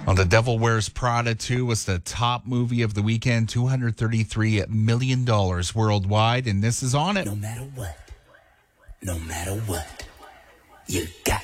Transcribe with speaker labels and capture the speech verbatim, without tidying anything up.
Speaker 1: Well, The Devil Wears Prada two was the top movie of the weekend, two hundred thirty-three million dollars worldwide, and this is on it.
Speaker 2: No matter what, no matter what, you got